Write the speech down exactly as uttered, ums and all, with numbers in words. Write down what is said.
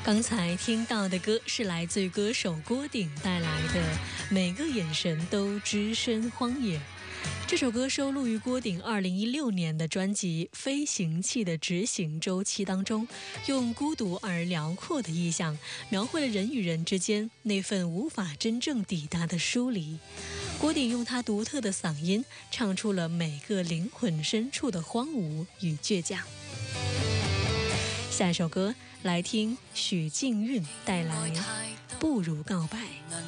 刚才听到的歌是来自于歌手郭顶带来的《每个眼神都只身荒野》。这首歌收录于郭顶二零一六年的专辑《飞行器的执行周期》当中，用孤独而辽阔的意象，描绘了人与人之间那份无法真正抵达的疏离。郭顶用他独特的嗓音，唱出了每个灵魂深处的荒芜与倔强。下一首歌来听许静韵带来《不如告白》。